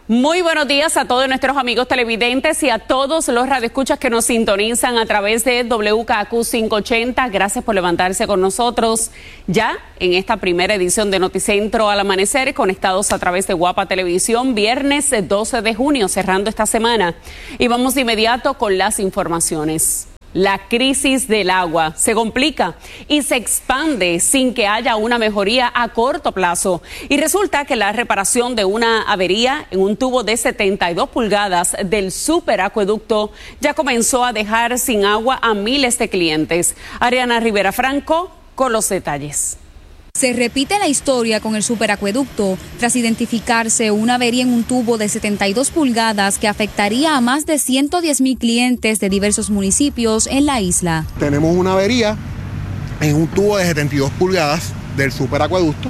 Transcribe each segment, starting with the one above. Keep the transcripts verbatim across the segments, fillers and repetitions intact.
Muy buenos días a todos nuestros amigos televidentes y a todos los radioescuchas que nos sintonizan a través de W K Q quinientos ochenta. Gracias por levantarse con nosotros ya en esta primera edición de Noticentro al Amanecer, conectados a través de Guapa Televisión, viernes doce de junio, cerrando esta semana. Y vamos de inmediato con las informaciones. La crisis del agua se complica y se expande sin que haya una mejoría a corto plazo. Y resulta que la reparación de una avería en un tubo de setenta y dos pulgadas del superacueducto ya comenzó a dejar sin agua a miles de clientes. Ariana Rivera Franco con los detalles. Se repite la historia con el superacueducto tras identificarse una avería en un tubo de setenta y dos pulgadas que afectaría a más de ciento diez mil clientes de diversos municipios en la isla. Tenemos una avería en un tubo de setenta y dos pulgadas del superacueducto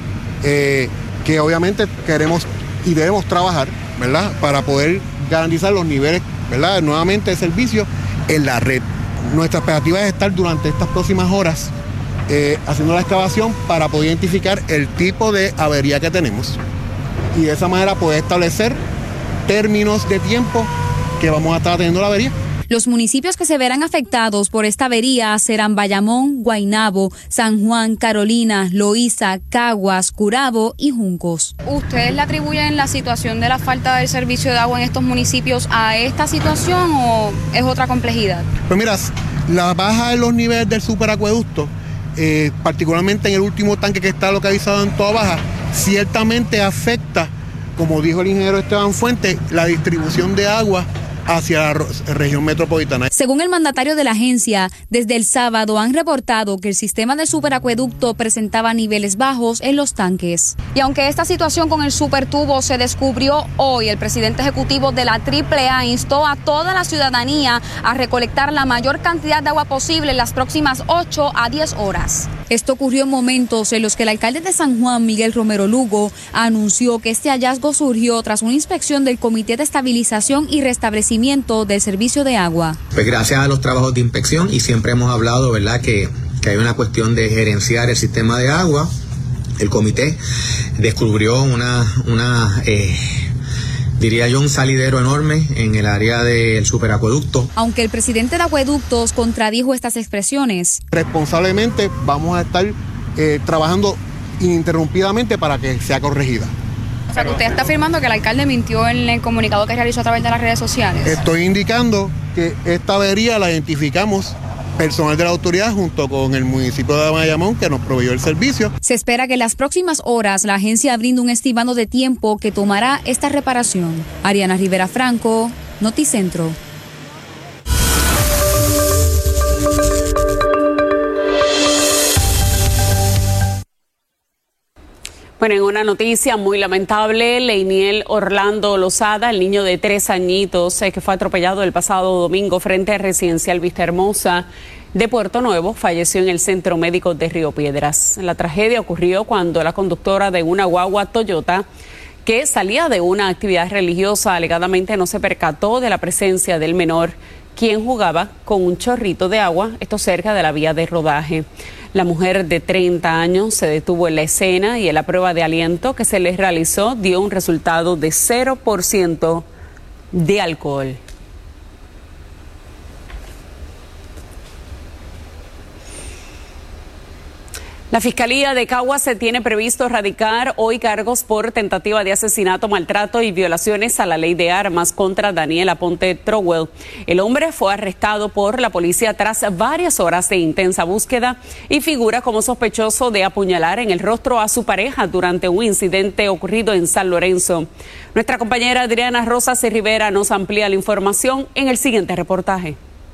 eh, que obviamente queremos y debemos trabajar, ¿verdad?, para poder garantizar los niveles, ¿verdad?, nuevamente de servicio en la red. Nuestra expectativa es estar durante estas próximas horas Eh, haciendo la excavación para poder identificar el tipo de avería que tenemos y de esa manera poder establecer términos de tiempo que vamos a estar teniendo la avería. Los municipios que se verán afectados por esta avería serán Bayamón, Guaynabo, San Juan, Carolina, Loíza, Caguas, Curabo y Juncos. ¿Ustedes le atribuyen la situación de la falta del servicio de agua en estos municipios a esta situación o es otra complejidad? Pues mira, la baja de los niveles del superacueducto, Eh, particularmente en el último tanque que está localizado en Toa Baja, ciertamente afecta, como dijo el ingeniero Esteban Fuentes, la distribución de agua hacia la región metropolitana. Según el mandatario de la agencia, desde el sábado han reportado que el sistema de superacueducto presentaba niveles bajos en los tanques. Y aunque esta situación con el supertubo se descubrió hoy, el presidente ejecutivo de la triple A instó a toda la ciudadanía a recolectar la mayor cantidad de agua posible en las próximas ocho a diez horas. Esto ocurrió en momentos en los que el alcalde de San Juan, Miguel Romero Lugo, anunció que este hallazgo surgió tras una inspección del Comité de Estabilización y Restablecimiento del servicio de agua. Pues gracias a los trabajos de inspección, y siempre hemos hablado, ¿verdad?, que, que hay una cuestión de gerenciar el sistema de agua. El comité descubrió una, una eh, diría yo, un salidero enorme en el área del superacueducto. Aunque el presidente de Acueductos contradijo estas expresiones. Responsablemente vamos a estar eh, trabajando ininterrumpidamente para que sea corregida. O sea, que usted está afirmando que el alcalde mintió en el comunicado que realizó a través de las redes sociales. Estoy indicando que esta avería la identificamos personal de la autoridad junto con el municipio de Bayamón, que nos proveyó el servicio. Se espera que en las próximas horas la agencia brinde un estimado de tiempo que tomará esta reparación. Ariana Rivera Franco, Noticentro. Bueno, en una noticia muy lamentable, Leiniel Orlando Lozada, el niño de tres añitos eh, que fue atropellado el pasado domingo frente a Residencial Vista Hermosa de Puerto Nuevo, falleció en el Centro Médico de Río Piedras. La tragedia ocurrió cuando la conductora de una guagua Toyota que salía de una actividad religiosa alegadamente no se percató de la presencia del menor, quien jugaba con un chorrito de agua, esto cerca de la vía de rodaje. La mujer de treinta años se detuvo en la escena y en la prueba de aliento que se les realizó dio un resultado de cero por ciento de alcohol. La Fiscalía de Caguas se tiene previsto radicar hoy cargos por tentativa de asesinato, maltrato y violaciones a la ley de armas contra Daniel Aponte Trowell. El hombre fue arrestado por la policía tras varias horas de intensa búsqueda y figura como sospechoso de apuñalar en el rostro a su pareja durante un incidente ocurrido en San Lorenzo. Nuestra compañera Adriana Rosas Rivera nos amplía la información en el siguiente reportaje.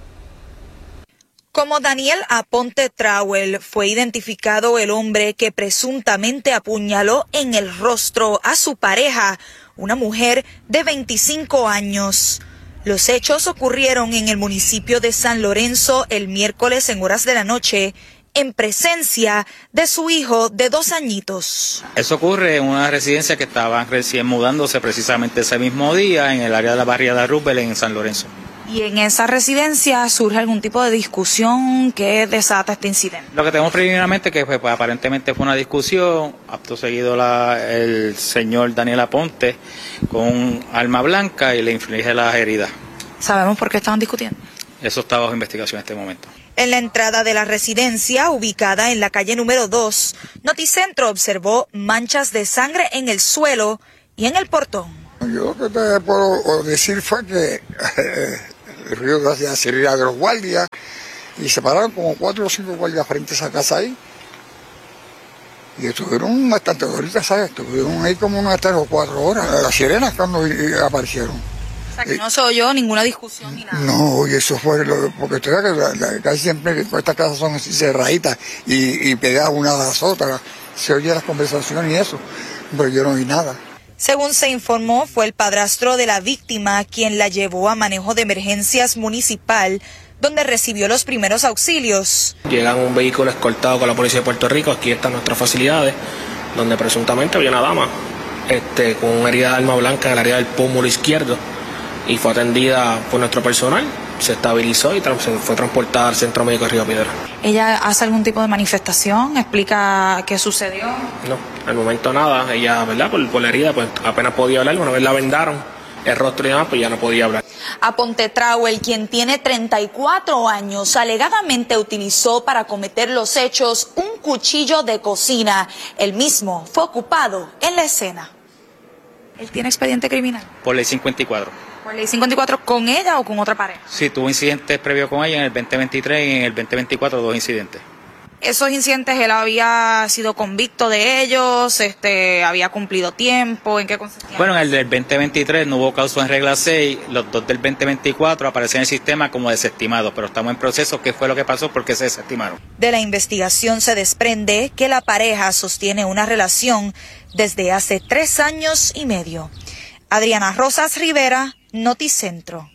Como Daniel Aponte Trowell fue identificado el hombre que presuntamente apuñaló en el rostro a su pareja, una mujer de veinticinco años. Los hechos ocurrieron en el municipio de San Lorenzo el miércoles en horas de la noche, en presencia de su hijo de dos añitos. Eso ocurre en una residencia que estaban recién mudándose precisamente ese mismo día en el área de la barriada Roosevelt en San Lorenzo. ¿Y en esa residencia surge algún tipo de discusión que desata este incidente? Lo que tenemos preliminarmente que pues, pues, aparentemente fue una discusión, acto seguido la, el señor Daniel Aponte con un arma blanca y le inflige las heridas. ¿Sabemos por qué estaban discutiendo? Eso está bajo investigación en este momento. En la entrada de la residencia, ubicada en la calle número dos, Noticentro observó manchas de sangre en el suelo y en el portón. Yo lo que te puedo decir fue que eh, el río Gracias sería de los guardias y se pararon como cuatro o cinco guardias frente a esa casa ahí. Y estuvieron bastante horitas, ¿sabes? Estuvieron ahí como unas tres o cuatro horas. Las sirenas cuando aparecieron. O sea, que no se oyó ninguna discusión ni nada. No, y eso fue lo, porque usted sabe que la, la, casi siempre estas casas son así cerraditas y, y pegadas una a las otras. Se oye las conversaciones y eso, pero yo no oí nada. Según se informó, fue el padrastro de la víctima quien la llevó a manejo de emergencias municipal, donde recibió los primeros auxilios. Llega un vehículo escoltado con la policía de Puerto Rico, aquí están nuestras facilidades, donde presuntamente había una dama este, con una herida de arma blanca en el área del pómulo izquierdo y fue atendida por nuestro personal, se estabilizó y tra- se fue transportada al Centro Médico de Río Piedra. ¿Ella hace algún tipo de manifestación? ¿Explica qué sucedió? No, al momento nada, ella, ¿verdad? Por, por la herida, pues apenas podía hablar, una vez la vendaron el rostro y demás, pues ya no podía hablar. Aponte Trauel, quien tiene treinta y cuatro años, alegadamente utilizó para cometer los hechos un cuchillo de cocina. El mismo fue ocupado en la escena. ¿Él tiene expediente criminal? Por ley cincuenta y cuatro. ¿Por ley cincuenta y cuatro con ella o con otra pareja? Sí, tuvo incidentes previos con ella en el veinte veintitrés y en el veinte veinticuatro dos incidentes. Esos incidentes él había sido convicto de ellos, este, había cumplido tiempo, ¿en qué consistía? Bueno, en el del veinte veintitrés no hubo causa en regla seis, los dos del veinte veinticuatro aparecen en el sistema como desestimados, pero estamos en proceso. ¿Qué fue lo que pasó? ¿Por qué se desestimaron? De la investigación se desprende que la pareja sostiene una relación desde hace tres años y medio. Adriana Rosas Rivera, Noticentro.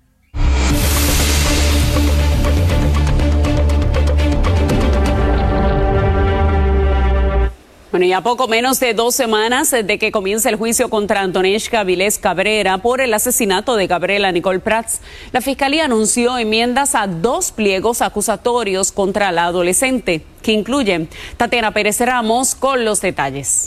Bueno, y a poco menos de dos semanas de que comience el juicio contra Antonieshka Vilés Cabrera por el asesinato de Gabriela Nicole Prats, la Fiscalía anunció enmiendas a dos pliegos acusatorios contra la adolescente, que incluyen Tatiana Pérez Ramos con los detalles.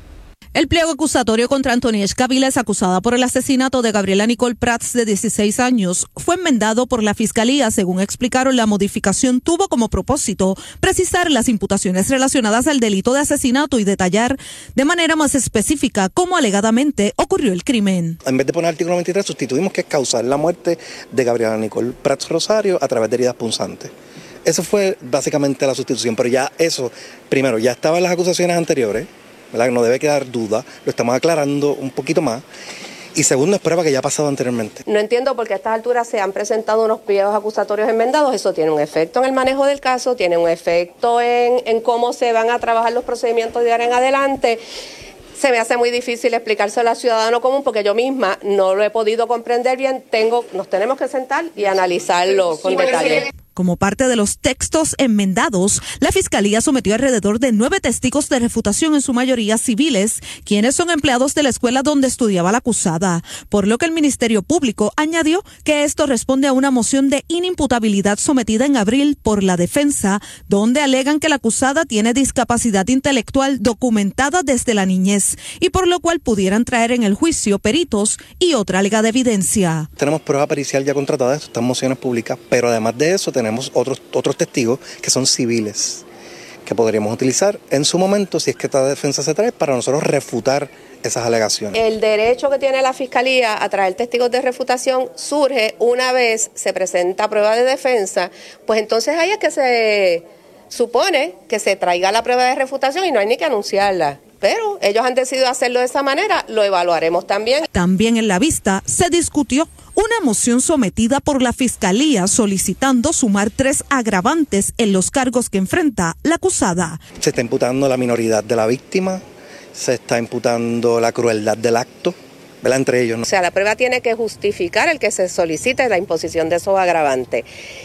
El pliego acusatorio contra Antonieshka Vilés, acusada por el asesinato de Gabriela Nicole Prats, de dieciséis años, fue enmendado por la Fiscalía. Según explicaron, la modificación tuvo como propósito precisar las imputaciones relacionadas al delito de asesinato y detallar de manera más específica cómo alegadamente ocurrió el crimen. En vez de poner artículo veintitrés, sustituimos que es causar la muerte de Gabriela Nicole Prats Rosario a través de heridas punzantes. Eso fue básicamente la sustitución, pero ya eso, primero, ya estaban las acusaciones anteriores, ¿verdad? No debe quedar duda, lo estamos aclarando un poquito más. Y segundo, es prueba que ya ha pasado anteriormente. No entiendo por qué a estas alturas se han presentado unos pliegos acusatorios enmendados. Eso tiene un efecto en el manejo del caso, tiene un efecto en, en cómo se van a trabajar los procedimientos de ahora en adelante. Se me hace muy difícil explicárselo al ciudadano común porque yo misma no lo he podido comprender bien. Tengo, nos tenemos que sentar y analizarlo con detalle. Como parte de los textos enmendados, la Fiscalía sometió alrededor de nueve testigos de refutación, en su mayoría civiles, quienes son empleados de la escuela donde estudiaba la acusada, por lo que el Ministerio Público añadió que esto responde a una moción de inimputabilidad sometida en abril por la defensa, donde alegan que la acusada tiene discapacidad intelectual documentada desde la niñez y por lo cual pudieran traer en el juicio peritos y otra alegada evidencia. Tenemos prueba pericial ya contratada, esto está en mociones públicas, pero además de eso tenemos Tenemos otros, otros testigos que son civiles, que podríamos utilizar en su momento, si es que esta defensa se trae, para nosotros refutar esas alegaciones. El derecho que tiene la Fiscalía a traer testigos de refutación surge una vez se presenta prueba de defensa, pues entonces ahí es que se supone que se traiga la prueba de refutación y no hay ni que anunciarla. Pero ellos han decidido hacerlo de esa manera, lo evaluaremos también. También en la vista se discutió una moción sometida por la Fiscalía solicitando sumar tres agravantes en los cargos que enfrenta la acusada. Se está imputando la minoridad de la víctima, se está imputando la crueldad del acto, ¿verdad? Entre ellos, ¿no? O sea, la prueba tiene que justificar el que se solicite la imposición de esos agravantes.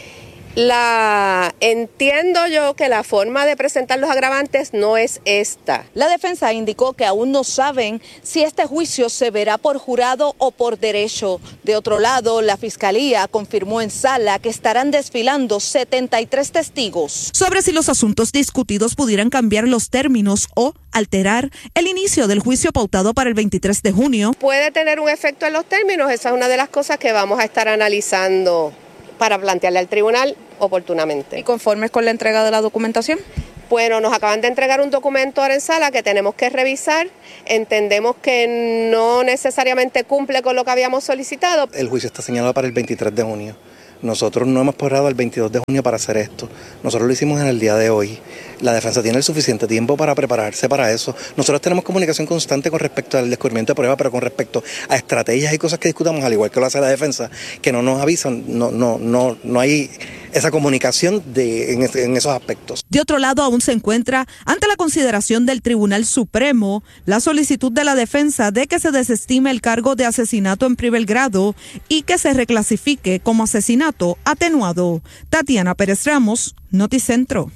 La entiendo yo que la forma de presentar los agravantes no es esta. La defensa indicó que aún no saben si este juicio se verá por jurado o por derecho. De otro lado, la fiscalía confirmó en sala que estarán desfilando setenta y tres testigos sobre si los asuntos discutidos pudieran cambiar los términos o alterar el inicio del juicio pautado para el veintitrés de junio. Puede tener un efecto en los términos, esa es una de las cosas que vamos a estar analizando para plantearle al tribunal oportunamente. ¿Y conformes con la entrega de la documentación? Bueno, nos acaban de entregar un documento ahora en sala que tenemos que revisar. Entendemos que no necesariamente cumple con lo que habíamos solicitado. El juicio está señalado para el veintitrés de junio. Nosotros no hemos esperado el veintidós de junio para hacer esto. Nosotros lo hicimos en el día de hoy. La defensa tiene el suficiente tiempo para prepararse para eso. Nosotros tenemos comunicación constante con respecto al descubrimiento de pruebas, pero con respecto a estrategias y cosas que discutamos, al igual que lo hace la defensa, que no nos avisan, no, no, no, no hay esa comunicación de, en, en esos aspectos. De otro lado, aún se encuentra ante la consideración del Tribunal Supremo la solicitud de la defensa de que se desestime el cargo de asesinato en primer grado y que se reclasifique como asesinato atenuado. Tatiana Pérez Ramos, Noticentro.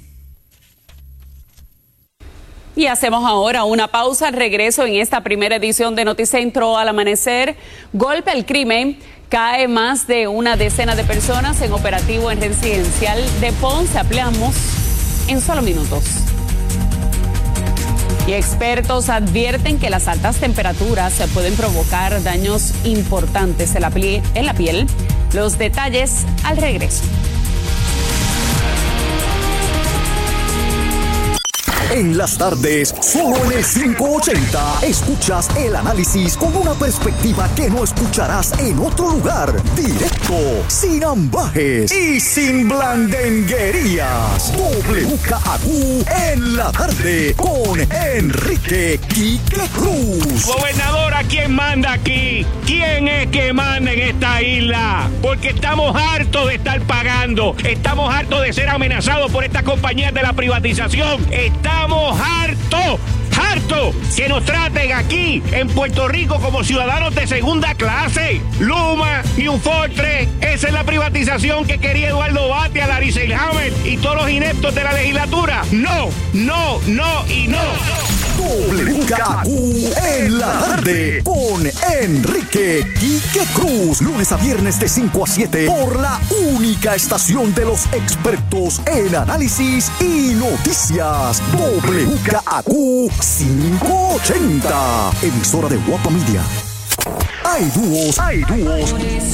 Y hacemos ahora una pausa, regreso en esta primera edición de Noticentro al amanecer. Golpe al crimen. Cae más de una decena de personas en operativo en residencial de Ponce. Ampliamos en solo minutos. Y expertos advierten que las altas temperaturas se pueden provocar daños importantes en la piel. En la piel. Los detalles al regreso. En las tardes, solo en el quinientos ochenta, escuchas el análisis con una perspectiva que no escucharás en otro lugar. Directo, sin ambajes y sin blandenguerías. W K A Q en la tarde con Enrique Quique Cruz. Gobernadora, ¿quién manda aquí? ¿Quién es que manda en esta isla? Porque estamos hartos de estar pagando. Estamos hartos de ser amenazados por estas compañías de la privatización. Estamos Estamos hartos, hartos que nos traten aquí en Puerto Rico como ciudadanos de segunda clase. Luma, New Fortress, esa es la privatización que quería Eduardo Batia, Larry Selhammer y todos los ineptos de la legislatura. No, no, no y no. W K A Q en la tarde con Enrique Quique Cruz. Lunes a viernes de cinco a siete por la única estación de los expertos en análisis y noticias. W K A Q quinientos ochenta. Emisora de Guapa Media. Hay dúos, hay dúos